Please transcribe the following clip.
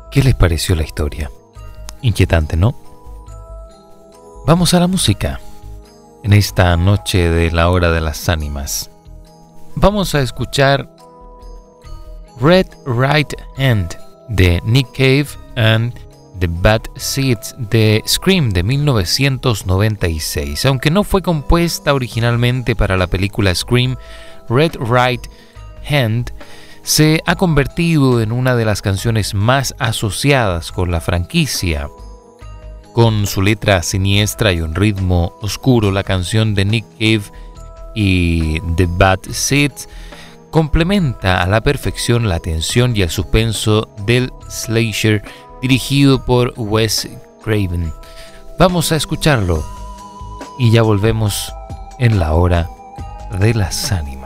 ¿Qué les pareció la historia? Inquietante, ¿no? Vamos a la música. En esta noche de la hora de las ánimas, vamos a escuchar Red Right Hand de Nick Cave and The Bad Seeds de Scream de 1996. Aunque no fue compuesta originalmente para la película Scream, Red Right Hand se ha convertido en una de las canciones más asociadas con la franquicia. Con su letra siniestra y un ritmo oscuro, la canción de Nick Cave y The Bad Seeds complementa a la perfección la tensión y el suspenso del slasher dirigido por Wes Craven. Vamos a escucharlo y ya volvemos en la hora de las ánimas.